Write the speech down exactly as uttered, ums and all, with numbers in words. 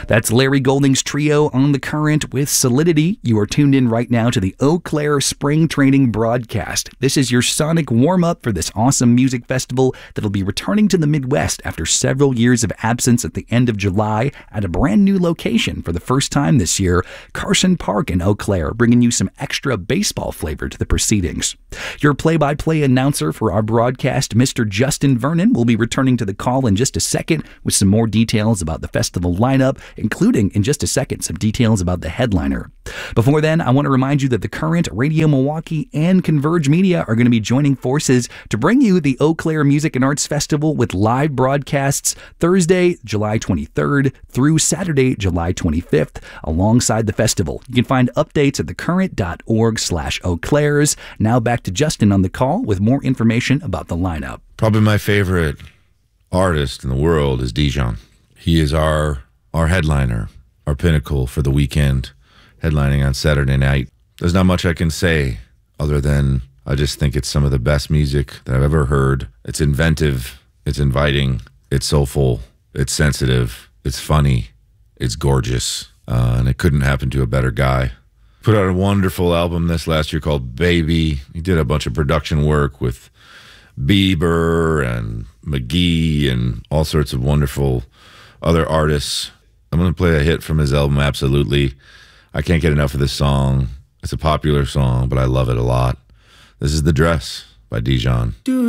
That's Larry Golding's trio on The Current with Solidity. You are tuned in right now to the Eau Claire Spring Training broadcast. This is your sonic warm-up for this awesome music festival that'll be returning to the Midwest after several years of absence at the end of July at a brand new location for the first time this year, Carson Park in Eau Claire, bringing you some extra baseball flavor to the proceedings. Your play-by-play announcer for our broadcast, Mister Justin Vernon, will be returning to the call in just a second with some more details about the festival lineup, including in just a second some details about the headliner. Before then, I want to remind you that The Current, Radio Milwaukee, and Converge Media are going to be joining forces to bring you the Eau Claire Music and Arts Festival with live broadcasts Thursday, July twenty-third through Saturday, July twenty-fifth, alongside the festival. You can find updates at thecurrent.org slash Eau Claires. Now back to Justin on the call with more information about the lineup. Probably my favorite artist in the world is Dijon. He is our our headliner, our pinnacle for the weekend, headlining on Saturday night. There's not much I can say other than I just think it's some of the best music that I've ever heard. It's inventive, it's inviting, it's soulful, it's sensitive, it's funny, it's gorgeous, uh, and it couldn't happen to a better guy. Put out a wonderful album this last year called Baby. He did a bunch of production work with Bieber and McGee and all sorts of wonderful other artists. I'm going to play a hit from his album, Absolutely. I can't get enough of this song. It's a popular song, but I love it a lot. This is The Dress by Dijon.